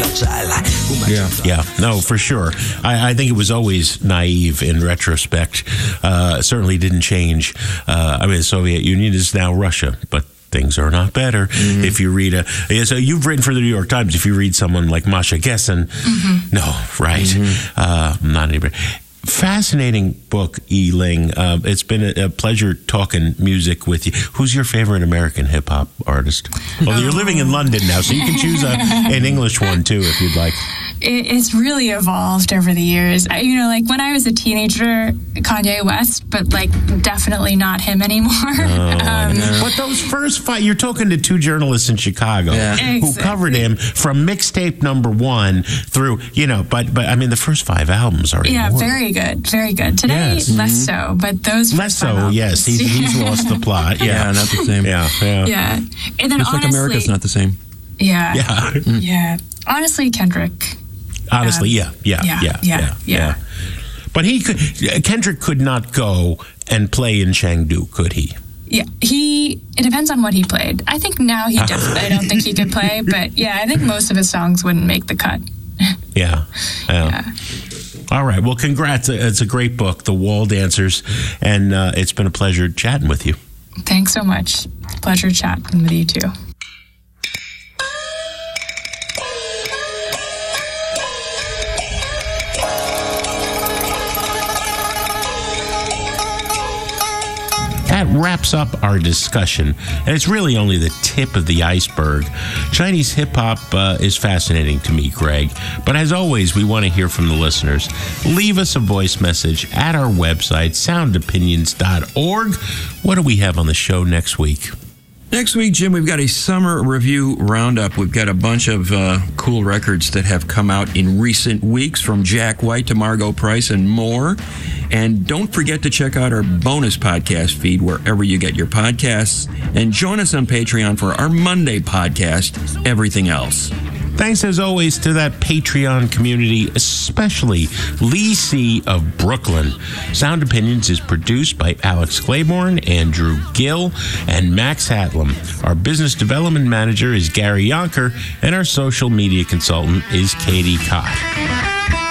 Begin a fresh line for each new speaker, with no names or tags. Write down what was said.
Yeah, no, for sure. I think it was always naive in retrospect. Certainly didn't change. I mean, the Soviet Union is now Russia, but things are not better. If you read so you've written for the New York Times. If you read someone like Masha Gessen, no, right? Not anybody. Fascinating book, Yi-Ling. It's been a pleasure talking music with you. Who's your favorite American hip-hop artist? Well, you're living in London now, so you can choose an English one, too, if you'd like.
It's really evolved over the years. Like when I was a teenager, Kanye West, but definitely not him anymore.
But those first 5, you're talking to 2 journalists in Chicago who covered him from mixtape number 1 through, but I mean, the first 5 albums are immortal.
Very good. Very good. Today, less so, but those
less so, yes. He's lost the plot.
Yeah, not the same.
Yeah. And then
just like America's not the same.
Yeah. Honestly, Kendrick.
Honestly, yeah. But Kendrick could not go and play in Chengdu, could he?
Yeah, it depends on what he played. I think now I don't think he could play, but I think most of his songs wouldn't make the cut.
Yeah. All right, well, congrats. It's a great book, The Wall Dancers, and it's been a pleasure chatting with you.
Thanks so much. Pleasure chatting with you, too.
That wraps up our discussion, and it's really only the tip of the iceberg. Chinese hip-hop is fascinating to me, Greg, but as always, we want to hear from the listeners. Leave us a voice message at our website, soundopinions.org. What do we have on the show next week?
Next week, Jim, we've got a summer review roundup. We've got a bunch of cool records that have come out in recent weeks, from Jack White to Margot Price and more. And don't forget to check out our bonus podcast feed wherever you get your podcasts. And join us on Patreon for our Monday podcast, Everything Else.
Thanks, as always, to that Patreon community, especially Lee C. of Brooklyn. Sound Opinions is produced by Alex Claiborne, Andrew Gill, and Max Hatlam. Our business development manager is Gary Yonker, and our social media consultant is Katie Cott.